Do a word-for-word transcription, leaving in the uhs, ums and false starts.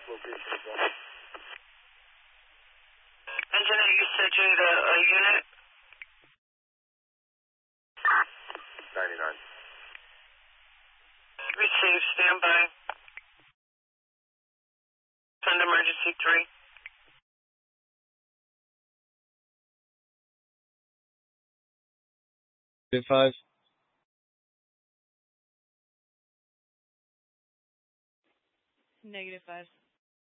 location as well. Engineer, you said you need a, a unit? ninety-nine. Receive, stand by. Send emergency three. Good five. Negative five.